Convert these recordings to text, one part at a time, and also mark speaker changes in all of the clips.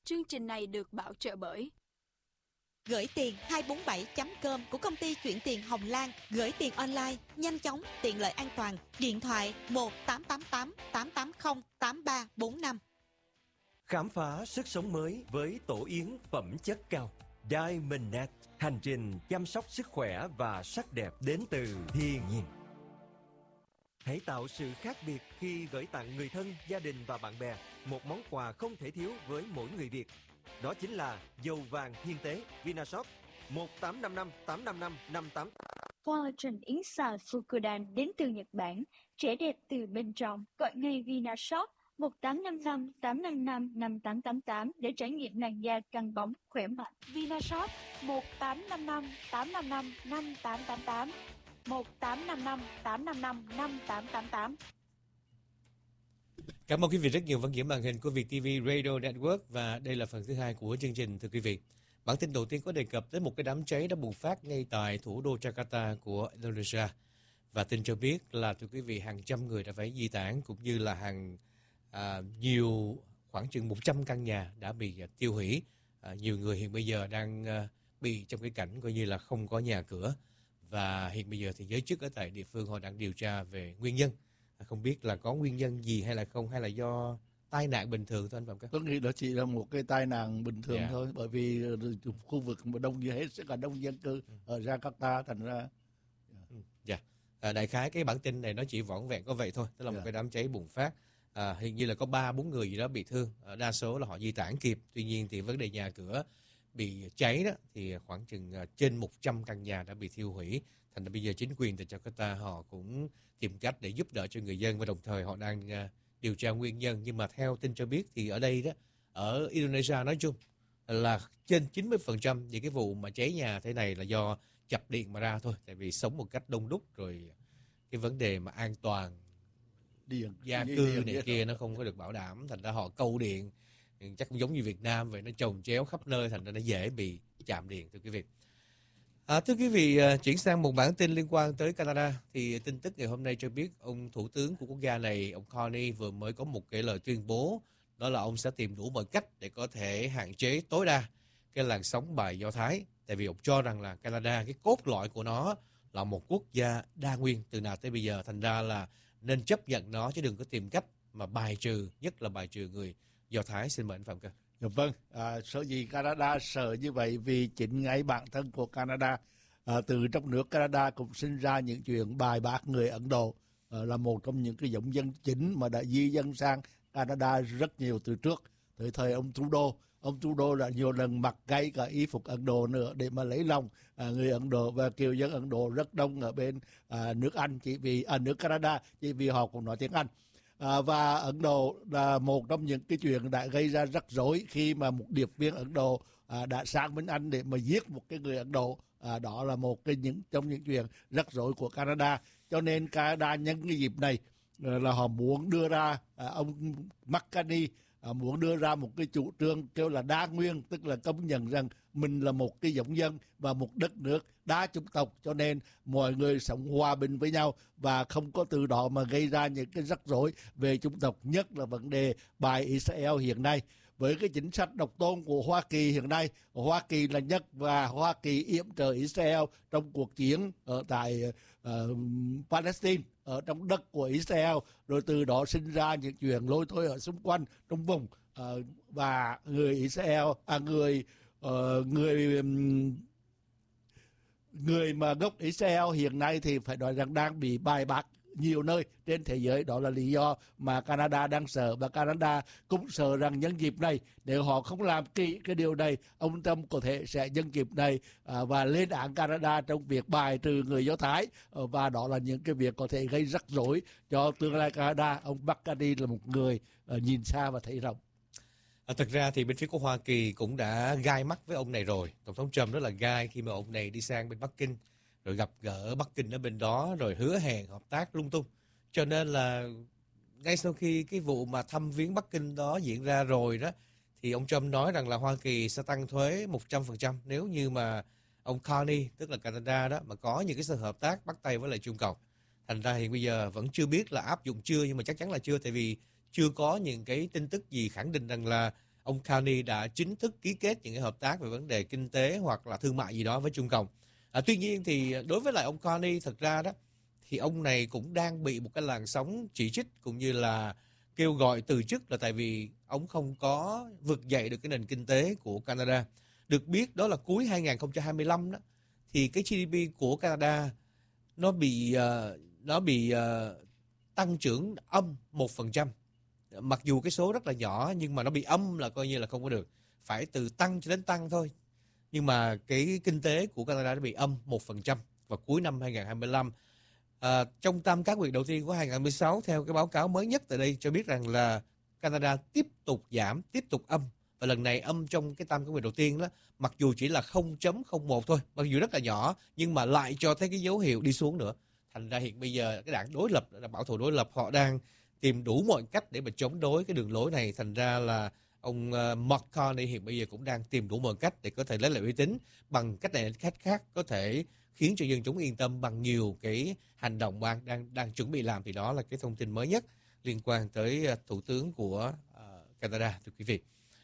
Speaker 1: Chương trình này được bảo trợ bởi
Speaker 2: Gửi tiền 247.com của công ty chuyển tiền Hồng Lan. Gửi tiền online, nhanh chóng, tiện lợi an toàn. Điện thoại 1-888-880-8345.
Speaker 3: Khám phá sức sống mới với tổ yến phẩm chất cao Diamondnet. Hành trình chăm sóc sức khỏe và sắc đẹp đến từ thiên nhiên. Hãy tạo sự khác biệt khi gửi tặng người thân, gia đình và bạn bè một món quà không thể thiếu với mỗi người Việt. Đó chính là dầu vàng thiên tế Vinashop 1855-855-58.
Speaker 4: Collagen yến xào Fukudan đến từ Nhật Bản, trẻ đẹp từ bên trong. Gọi ngay Vinashop 1855-855-5888 để trải nghiệm làn da căng bóng, khỏe mạnh.
Speaker 1: Vinashop 1855-855-5888 1855-855-5888.
Speaker 5: Cảm ơn quý vị rất nhiều vẫn giữ màn hình của Việt TV Radio Network, và đây là phần thứ hai của chương trình. Thưa quý vị, bản tin đầu tiên có đề cập đến một cái đám cháy đã bùng phát ngay tại thủ đô Jakarta của Indonesia, và tin cho biết là thưa quý vị hàng trăm người đã phải di tản, cũng như là khoảng chừng 100 căn nhà đã bị tiêu hủy. Nhiều người hiện bây giờ đang bị trong cái cảnh coi như là không có nhà cửa, và hiện bây giờ thì giới chức ở tại địa phương họ đang điều tra về nguyên nhân. Không biết là có nguyên nhân gì hay là không, hay là do tai nạn bình thường thôi anh Phạm Cát?
Speaker 6: Tôi nghĩ đó chỉ là một cái tai nạn bình thường thôi, bởi vì khu vực mà đông như hết sẽ cả đông dân cư ở Jakarta, thành ra.
Speaker 5: Đại khái cái bản tin này nó chỉ vỏn vẹn có vậy thôi, tức là một cái đám cháy bùng phát. Hình như là có 3-4 người gì đó bị thương, đa số là họ di tản kịp. Tuy nhiên thì vấn đề nhà cửa bị cháy đó thì khoảng chừng trên 100 căn nhà đã bị thiêu hủy. Thành ra bây giờ chính quyền tại Jakarta họ cũng tìm cách để giúp đỡ cho người dân, và đồng thời họ đang điều tra nguyên nhân. Nhưng mà theo tin cho biết thì ở đây đó, ở Indonesia nói chung là trên 90% những cái vụ mà cháy nhà thế này là do chập điện mà ra thôi. Tại vì sống một cách đông đúc, rồi cái vấn đề mà an toàn
Speaker 6: điện,
Speaker 5: gia cư này kia nó không có được bảo đảm, thành ra họ câu điện chắc cũng giống như Việt Nam vậy, nó chồng chéo khắp nơi, thành ra nó dễ bị chạm điện. Thưa quý vị, thưa quý vị, chuyển sang một bản tin liên quan tới Canada. Thì tin tức ngày hôm nay cho biết ông thủ tướng của quốc gia này, ông Carney, vừa mới có một cái lời tuyên bố, đó là ông sẽ tìm đủ mọi cách để có thể hạn chế tối đa cái làn sóng bài Do Thái. Tại vì ông cho rằng là Canada, cái cốt lõi của nó là một quốc gia đa nguyên từ nào tới bây giờ, thành ra là nên chấp nhận nó chứ đừng có tìm cách mà bài trừ, nhất là bài trừ người Do Thái. Xin mời anh Phạm Cơ.
Speaker 6: Vâng, sở dĩ Canada sợ như vậy vì chính ngay bản thân của Canada, từ trong nước Canada cũng sinh ra những chuyện bài bác người Ấn Độ, là một trong những cái dòng dân chính mà đã di dân sang Canada rất nhiều từ trước, từ thời ông Trudeau. Ông Trudeau đã nhiều lần mặc ngay cả y phục Ấn Độ nữa để mà lấy lòng người Ấn Độ, và kiều dân Ấn Độ rất đông ở bên nước Anh, nước Canada chỉ vì họ cũng nói tiếng Anh. Và Ấn Độ là một trong những cái chuyện đã gây ra rắc rối khi mà một điệp viên Ấn Độ đã sang bên Anh để mà giết một cái người Ấn Độ. Đó là một trong những chuyện rắc rối của Canada. Cho nên Canada nhân cái dịp này là họ muốn đưa ra, ông McCartney muốn đưa ra một cái chủ trương kêu là đa nguyên, tức là công nhận rằng mình là một cái giống dân và một đất nước đa chủng tộc, cho nên mọi người sống hòa bình với nhau và không có từ đó mà gây ra những cái rắc rối về chủng tộc, nhất là vấn đề bài Israel hiện nay. Với cái chính sách độc tôn của Hoa Kỳ hiện nay, Hoa Kỳ là nhất và Hoa Kỳ yểm trợ Israel trong cuộc chiến ở tại Palestine, ở trong đất của Israel, rồi từ đó sinh ra những chuyện lôi thôi ở xung quanh trong vùng, và người Israel, người mà gốc Israel hiện nay thì phải nói rằng đang bị bài bác nhiều nơi trên thế giới. Đó là lý do mà Canada đang sợ, và Canada cũng sợ rằng nhân dịp này, nếu họ không làm kỹ cái điều này, ông Trump có thể sẽ nhân dịp này và lên án Canada trong việc bài trừ người Do Thái, và đó là những cái việc có thể gây rắc rối cho tương lai Canada. Ông McCartney là một người nhìn xa và thấy rộng.
Speaker 5: Thực ra thì bên phía của Hoa Kỳ cũng đã gai mắt với ông này rồi. Tổng thống Trump rất là gai khi mà ông này đi sang bên Bắc Kinh, rồi gặp gỡ Bắc Kinh ở bên đó, rồi hứa hẹn hợp tác lung tung. Cho nên là ngay sau khi cái vụ mà thăm viếng Bắc Kinh đó diễn ra rồi đó, thì ông Trump nói rằng là Hoa Kỳ sẽ tăng thuế 100% nếu như mà ông Carney, tức là Canada đó, mà có những cái sự hợp tác bắt tay với lại Trung Cộng. Thành ra hiện bây giờ vẫn chưa biết là áp dụng chưa, nhưng mà chắc chắn là chưa, tại vì chưa có những cái tin tức gì khẳng định rằng là ông Carney đã chính thức ký kết những cái hợp tác về vấn đề kinh tế hoặc là thương mại gì đó với Trung Cộng. Tuy nhiên thì đối với lại ông Carney, thật ra đó thì ông này cũng đang bị một cái làn sóng chỉ trích cũng như là kêu gọi từ chức, là tại vì ông không có vực dậy được cái nền kinh tế của Canada. Được biết đó là cuối 2025 đó thì cái GDP của Canada nó bị tăng trưởng âm 1%. Mặc dù cái số rất là nhỏ nhưng mà nó bị âm là coi như là không có được. Phải từ tăng cho đến tăng thôi. Nhưng mà cái kinh tế của Canada nó bị âm 1% vào cuối năm 2025. Trong tam cá nguyệt đầu tiên của 2016, theo cái báo cáo mới nhất tại đây cho biết rằng là Canada tiếp tục giảm, tiếp tục âm. Và lần này âm trong cái tam cá nguyệt đầu tiên đó, mặc dù chỉ là 0.01 thôi, mặc dù rất là nhỏ, nhưng mà lại cho thấy cái dấu hiệu đi xuống nữa. Thành ra hiện bây giờ cái đảng đối lập, là bảo thủ đối lập, họ đang tìm đủ mọi cách để mà chống đối cái đường lối này. Thành ra là ông Mark Carney hiện bây giờ cũng đang tìm đủ mọi cách để có thể lấy lại uy tín bằng cách này cách khác, có thể khiến cho dân chúng yên tâm bằng nhiều cái hành động đang chuẩn bị làm. Thì đó là cái thông tin mới nhất liên quan tới thủ tướng của Canada, thưa quý vị.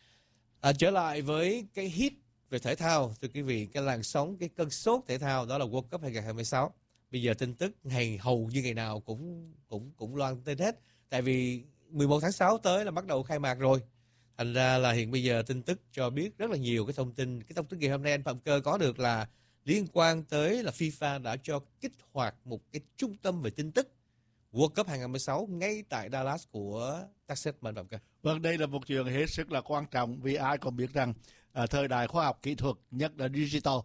Speaker 5: Trở lại với cái hit về thể thao, thưa quý vị, cái làn sóng, cái cơn sốt thể thao đó là World Cup 2026. Bây giờ tin tức hầu như ngày nào cũng loan tin hết. Tại vì 11 tháng 6 tới là bắt đầu khai mạc rồi. Thành ra là hiện bây giờ tin tức cho biết rất là nhiều cái thông tin. Cái thông tin ngày hôm nay anh Phạm Cơ có được là liên quan tới là FIFA đã cho kích hoạt một cái trung tâm về tin tức World Cup 2016 ngay tại Dallas của Texas. Mời Phạm Cơ.
Speaker 6: Vâng, đây là một chuyện hết sức là quan trọng, vì ai còn biết rằng thời đại khoa học kỹ thuật, nhất là digital,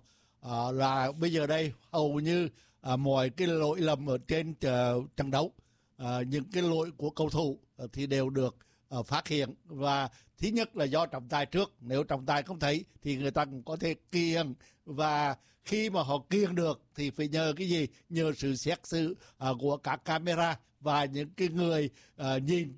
Speaker 6: là bây giờ đây hầu như mọi cái lỗi lầm ở trên trận đấu, những cái lỗi của cầu thủ thì đều được phát hiện. Và thứ nhất là do trọng tài trước, nếu trọng tài không thấy thì người ta cũng có thể kiện, và khi mà họ kiện được thì phải nhờ cái gì? Nhờ sự xét xử của các camera và những cái người nhìn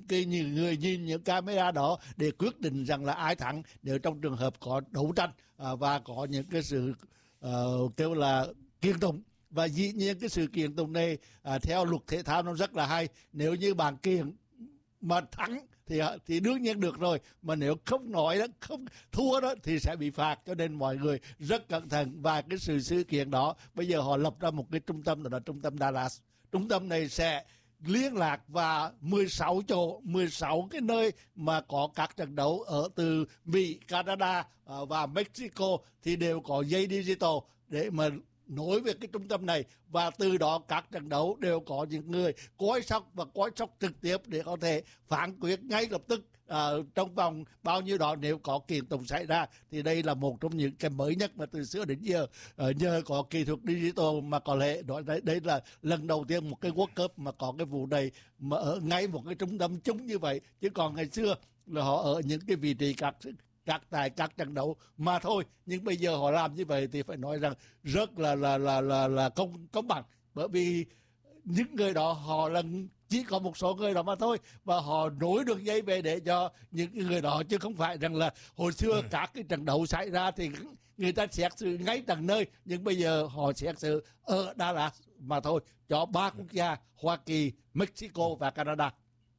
Speaker 6: những camera đó để quyết định rằng là ai thắng, nếu trong trường hợp có đấu tranh và có những cái sự kêu là kiện tụng. Và dĩ nhiên cái sự kiện tụng này theo luật thể thao nó rất là hay. Nếu như bạn kiện mà thắng thì đương nhiên được rồi, mà nếu không nói đó, không thua đó thì sẽ bị phạt. Cho nên mọi người rất cẩn thận. Và cái sự kiện đó bây giờ họ lập ra một cái trung tâm, đó là trung tâm Dallas. Trung tâm này sẽ liên lạc và 16 chỗ, 16 cái nơi mà có các trận đấu ở từ Mỹ, Canada và Mexico thì đều có dây digital để mà nối về cái trung tâm này. Và từ đó các trận đấu đều có những người coi sóc và coi sóc trực tiếp để có thể phán quyết ngay lập tức trong vòng bao nhiêu đó nếu có kiện tụng xảy ra. Thì đây là một trong những cái mới nhất mà từ xưa đến giờ nhờ có kỹ thuật digital mà có lẽ đây là lần đầu tiên một cái World Cup mà có cái vụ này mà ở ngay một cái trung tâm chung như vậy. Chứ còn ngày xưa là họ ở những cái vị trí tại các trận đấu mà thôi. Nhưng bây giờ họ làm như vậy thì phải nói rằng rất là công bằng, bởi vì những người đó họ là chỉ có một số người đó mà thôi, và họ nối được dây về để cho những người đó, chứ không phải rằng là hồi xưa các cái trận đấu xảy ra thì người ta xét xử ngay tận nơi, nhưng bây giờ họ xét xử ở Dallas mà thôi, cho 3 quốc gia Hoa Kỳ, Mexico và Canada.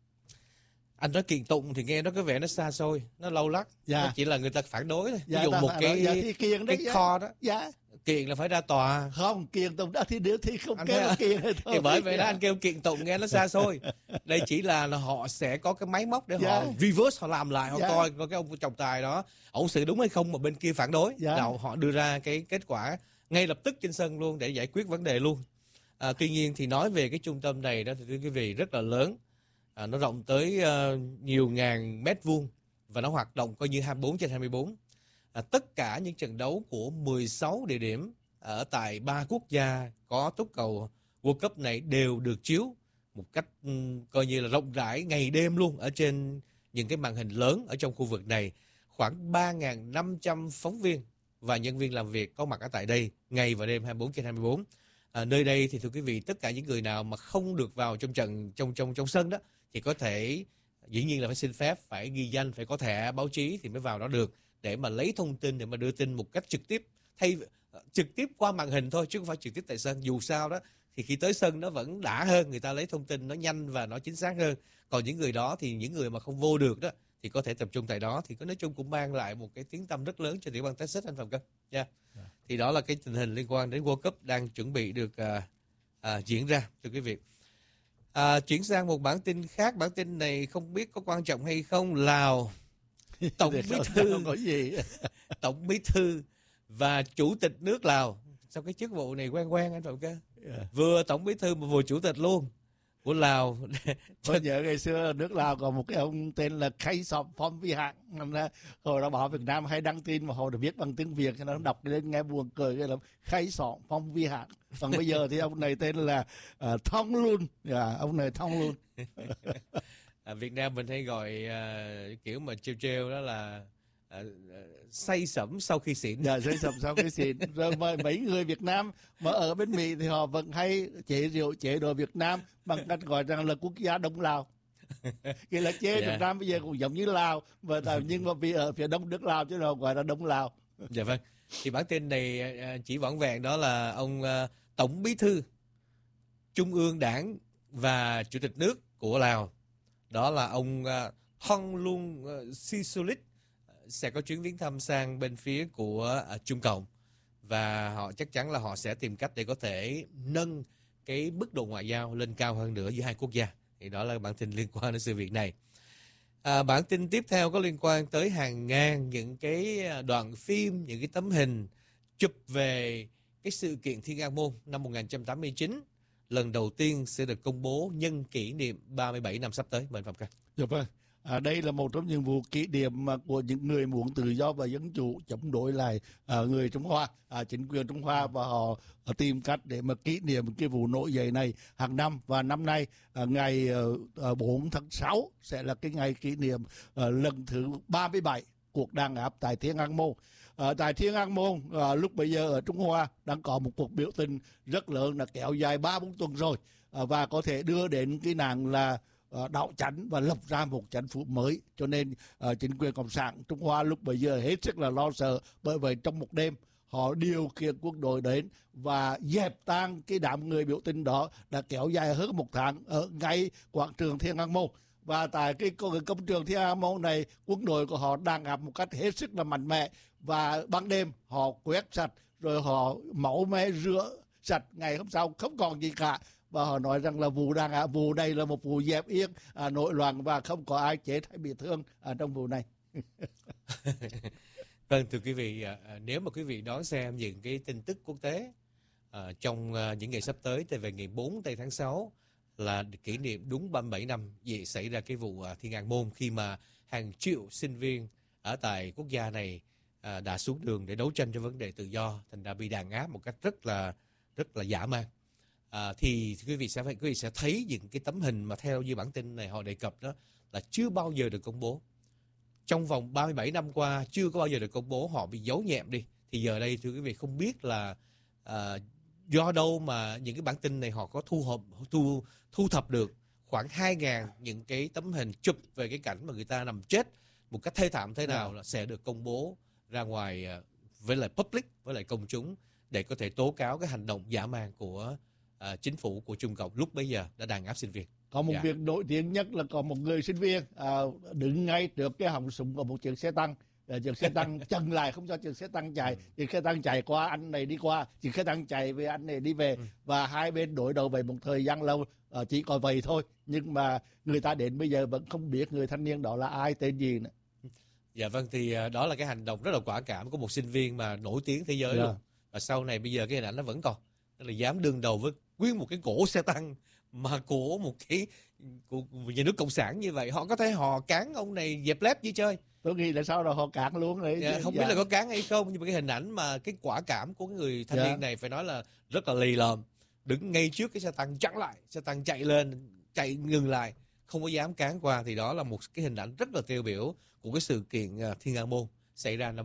Speaker 5: Anh nói kiện tụng thì nghe nó có vẻ nó xa xôi, nó lâu lắc. Nó chỉ là người ta phản đối thôi. Ví dụ một cái kho đó. Kiện là phải ra tòa.
Speaker 6: Không, kiện tụng đó thì nếu thì không kêu kiện thôi.
Speaker 5: Thì bởi vậy đó anh kêu kiện tụng nghe nó xa xôi. Đây chỉ là họ sẽ có cái máy móc để họ reverse, họ làm lại, họ coi cái ông trọng tài đó ông xử đúng hay không mà bên kia phản đối. Rồi họ đưa ra cái kết quả ngay lập tức trên sân luôn để giải quyết vấn đề luôn. Tuy nhiên thì nói về cái trung tâm này đó thì thưa quý vị rất là lớn. Nó rộng tới nhiều ngàn mét vuông và nó hoạt động coi như 24/24. Tất cả những trận đấu của 16 địa điểm ở tại 3 quốc gia có túc cầu World Cup này đều được chiếu một cách coi như là rộng rãi ngày đêm luôn ở trên những cái màn hình lớn ở trong khu vực này. Khoảng 3.500 phóng viên và nhân viên làm việc có mặt ở tại đây ngày và đêm 24/24. Nơi đây thì thưa quý vị, tất cả những người nào mà không được vào trong trận trong sân đó thì có thể, dĩ nhiên là phải xin phép, phải ghi danh, phải có thẻ báo chí thì mới vào đó được, để mà lấy thông tin, để mà đưa tin một cách trực tiếp qua màn hình thôi, chứ không phải trực tiếp tại sân. Dù sao đó thì khi tới sân nó vẫn đã hơn, người ta lấy thông tin nó nhanh và nó chính xác hơn. Còn những người đó thì những người mà không vô được đó thì có thể tập trung tại đó, thì nói chung cũng mang lại một cái tiếng tăm rất lớn cho tiểu bang Texas, anh Phạm Cân nha. Thì đó là cái tình hình liên quan đến World Cup đang chuẩn bị được diễn ra, thưa quý vị. Chuyển sang một bản tin khác, bản tin này không biết có quan trọng hay không. Lào, Tổng Bí thư
Speaker 6: có gì?
Speaker 5: Tổng Bí thư và Chủ tịch nước Lào, sao cái chức vụ này quen anh Phạm Cân? Vừa Tổng Bí thư mà vừa Chủ tịch luôn của Lào.
Speaker 6: Tôi nhớ ngày xưa nước Lào có một cái ông tên là Khay Sọp Phong Vi Hạng, hồi đó báo Việt Nam hay đăng tin mà họ được viết bằng tiếng Việt cho nó đọc lên nghe buồn cười, cái là Khay Sọp Phong Vi Hạng. Còn bây giờ thì ông này tên là Thong Lun, ông này Thong Lun.
Speaker 5: Việt Nam mình hay gọi kiểu mà trêu đó là say sẩm sau khi xỉn.
Speaker 6: Dạ, say sẩm sau khi xỉn. Rồi mấy người Việt Nam mà ở bên Mỹ thì họ vẫn hay chế rượu chế đồ Việt Nam bằng cách gọi rằng là quốc gia Đông Lào. Cái là chế Việt Nam bây giờ cũng giống như Lào, nhưng mà vì ở phía đông nước Lào chứ đâu gọi là Đông Lào.
Speaker 5: Dạ vâng. Thì bản tin này chỉ vỏn vẹn đó là ông Tổng Bí thư Trung ương Đảng và Chủ tịch nước của Lào, đó là ông Thongloun Sisoulith, sẽ có chuyến viếng thăm sang bên phía của Trung Cộng, và họ chắc chắn là họ sẽ tìm cách để có thể nâng cái mức độ ngoại giao lên cao hơn nữa giữa hai quốc gia. Thì đó là bản tin liên quan đến sự việc này. Bản tin tiếp theo có liên quan tới hàng ngàn những cái đoạn phim, những cái tấm hình chụp về cái sự kiện Thiên An Môn năm 1989 lần đầu tiên sẽ được công bố nhân kỷ niệm 37 năm sắp tới. Mời Phạm Cân.
Speaker 6: Dạ vâng. Đây là một trong những vụ kỷ niệm của những người muốn tự do và dân chủ chống đối lại người Trung Hoa, chính quyền Trung Hoa, và họ tìm cách để mà kỷ niệm cái vụ nổi dậy này hàng năm. Và năm nay ngày 4 tháng 6 sẽ là cái ngày kỷ niệm lần thứ 37 cuộc đàn áp tại Thiên An Môn. Tại Thiên An Môn lúc bây giờ ở Trung Hoa đang có một cuộc biểu tình rất lớn, là kéo dài 3-4 tuần rồi, và có thể đưa đến cái nạn là đạo chánh và lập ra một chính phủ mới. Cho nên chính quyền Cộng sản Trung Hoa lúc bây giờ hết sức là lo sợ. Bởi vậy trong một đêm họ điều khiển quân đội đến và dẹp tan cái đám người biểu tình đó đã kéo dài hơn một tháng ở ngay quảng trường Thiên An Môn. Và tại cái công trường Thiên An Môn này, quân đội của họ đang áp một cách hết sức là mạnh mẽ, và ban đêm họ quét sạch, rồi họ máu me rửa sạch, ngày hôm sau không còn gì cả. Và họ nói rằng là vụ này là một vụ dẹp yên nội loạn, và không có ai chết hay bị thương trong vụ này.
Speaker 5: Vâng, thưa quý vị, nếu mà quý vị đón xem những cái tin tức quốc tế trong những ngày sắp tới, thì về ngày 4 tây tháng 6 là kỷ niệm đúng 37 năm về xảy ra cái vụ Thiên An Môn, khi mà hàng triệu sinh viên ở tại quốc gia này đã xuống đường để đấu tranh cho vấn đề tự do, thành ra bị đàn áp một cách rất là dã man. Thì quý vị sẽ thấy những cái tấm hình mà theo như bản tin này họ đề cập đó là chưa bao giờ được công bố. Trong vòng 37 năm qua chưa có bao giờ được công bố, họ bị giấu nhẹm đi. Thì giờ đây thưa quý vị, không biết là do đâu mà những cái bản tin này họ có thu thập được khoảng 2.000 những cái tấm hình chụp về cái cảnh mà người ta nằm chết một cách thê thảm thế nào, là sẽ được công bố ra ngoài với lại public, với lại công chúng, để có thể tố cáo cái hành động dã man của chính phủ của Trung Cộng lúc bấy giờ đã đàn áp sinh viên.
Speaker 6: Có một việc nổi tiếng nhất là có một người sinh viên đứng ngay trước cái họng súng của một chiếc xe tăng. Chiếc xe tăng chặn lại không cho chiếc xe tăng chạy. Chiếc xe tăng chạy qua, anh này đi qua, chiếc xe tăng chạy về, anh này đi về. Và hai bên đối đầu về một thời gian lâu, chỉ có vậy thôi. Nhưng mà người ta đến bây giờ vẫn không biết người thanh niên đó là ai, tên gì nữa.
Speaker 5: Dạ vâng, thì đó là cái hành động rất là quả cảm của một sinh viên mà nổi tiếng thế giới luôn. Và sau này bây giờ cái hình ảnh nó vẫn còn. Đó là dám đương đầu với nguyên một cái cỗ xe tăng mà của một cái của nhà nước cộng sản như vậy. Họ có thể họ cán ông này dẹp lép như chơi.
Speaker 6: Tôi nghĩ là sau đó họ cản luôn đấy.
Speaker 5: Không biết là có cán hay không, nhưng mà cái hình ảnh mà cái quả cảm của cái người thanh niên này phải nói là rất là lì lợm, đứng ngay trước cái xe tăng chặn lại, xe tăng chạy lên, chạy ngừng lại, không có dám cán qua. Thì đó là một cái hình ảnh rất là tiêu biểu của cái sự kiện Thiên An Môn xảy ra năm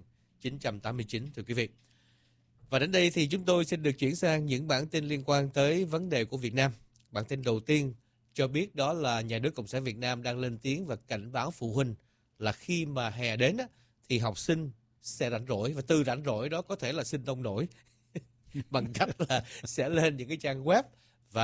Speaker 5: 1989, thưa quý vị. Và đến đây thì chúng tôi xin được chuyển sang những bản tin liên quan tới vấn đề của Việt Nam. Bản tin đầu tiên cho biết đó là nhà nước Cộng sản Việt Nam đang lên tiếng và cảnh báo phụ huynh là khi mà hè đến thì học sinh sẽ rảnh rỗi, và từ rảnh rỗi đó có thể là sinh nông nổi bằng cách là sẽ lên những cái trang web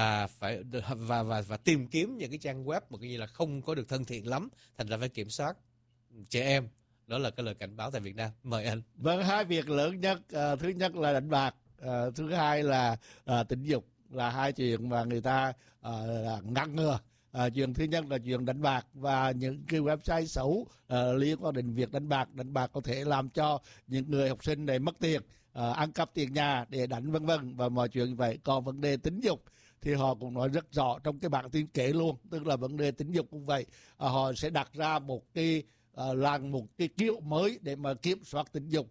Speaker 5: và tìm kiếm những cái trang web mà như là không có được thân thiện lắm, thành ra phải kiểm soát trẻ em. Đó là cái lời cảnh báo tại Việt Nam. Mời anh.
Speaker 6: Vâng, hai việc lớn nhất, thứ nhất là đánh bạc, thứ hai là tình dục, là hai chuyện mà người ta là ngăn ngừa. Chuyện thứ nhất là chuyện đánh bạc và những cái website xấu liên quan đến việc đánh bạc có thể làm cho những người học sinh này mất tiền, ăn cắp tiền nhà để đánh vân vân và mọi chuyện như vậy. Còn vấn đề tính dục thì họ cũng nói rất rõ trong cái bản tin kể luôn, tức là vấn đề tính dục cũng vậy, họ sẽ đặt ra một cái một cái kiểu mới để mà kiểm soát tính dục,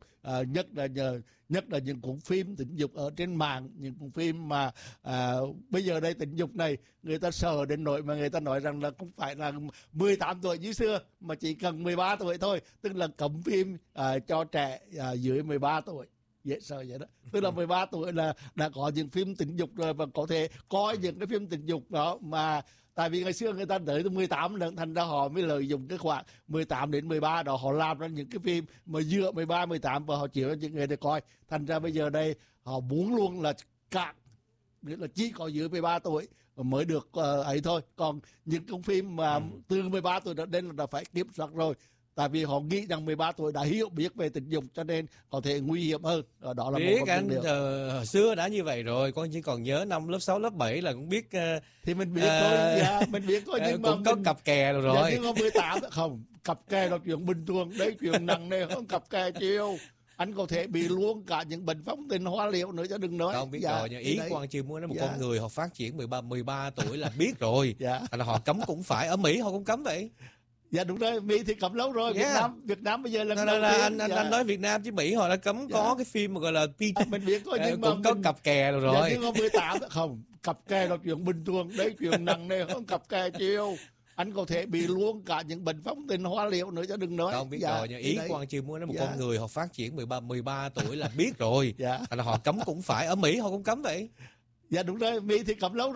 Speaker 6: nhất là những cuốn phim tính dục ở trên mạng, những cuốn phim mà bây giờ đây tính dục này người ta sợ đến nỗi mà người ta nói rằng là không phải là 18 tuổi như xưa mà chỉ cần 13 tuổi thôi, tức là cấm phim cho trẻ dưới 13 tuổi. Dễ sợ vậy đó, tức là 13 tuổi là đã có những phim tình dục rồi và có thể coi những cái phim tình dục đó mà tại vì ngày xưa người ta đợi tới 18 lần, thành ra họ mới lợi dụng cái khoảng 18 đến 13 đó, họ làm ra những cái phim mà giữa 13, 18 và họ chịu cho những người để coi. Thành ra bây giờ đây họ muốn luôn là nghĩa là chỉ có dưới 13 tuổi mới được ấy thôi. Còn những cái phim mà từ 13 tuổi đến là phải kiểm soát rồi. Tại vì họ nghĩ rằng 13 tuổi đã hiểu biết về tình dục cho nên có thể nguy hiểm hơn. Đó là
Speaker 5: biết
Speaker 6: một
Speaker 5: anh,
Speaker 6: điều.
Speaker 5: hồi xưa đã như vậy rồi. Con chỉ còn nhớ năm lớp 6, lớp 7 là cũng biết.
Speaker 6: Thì mình biết thôi, mình biết thôi. Nhưng
Speaker 5: cũng
Speaker 6: mà
Speaker 5: có cặp kè rồi.
Speaker 6: Dạ, nhưng mà 18 không, cặp kè là chuyện bình thường. Đấy chuyện nặng nề hơn cặp kè chiêu. Anh có thể bị luôn cả những bệnh phóng tình hóa liệu nữa chứ đừng nói.
Speaker 5: Không biết rồi, nhưng ý của anh chưa muốn nói một con người họ phát triển 13 tuổi là biết rồi. Thành họ cấm cũng phải, ở Mỹ họ cũng cấm vậy.
Speaker 6: Dạ đúng rồi, Mỹ thì cấm lâu rồi. Việt Nam bây giờ là
Speaker 5: anh nói Việt Nam chứ Mỹ họ đã cấm có cái phim mà gọi là
Speaker 6: mình biết thôi, nhưng mà
Speaker 5: cũng có cặp kè rồi.
Speaker 6: Nhưng mà 18 không, cặp kè là chuyện bình thường. Đấy chuyện nặng nề hơn cặp kè chiêu. Anh có thể bị luôn cả những bệnh phóng tình hóa liệu nữa chứ đừng nói.
Speaker 5: Không biết rồi, nhưng ý của anh chưa muốn nói một con người họ phát triển 13 tuổi là biết rồi. Thành họ cấm cũng phải, ở Mỹ họ cũng cấm vậy.
Speaker 6: Dạ đúng rồi, Mỹ thì cấm lâu.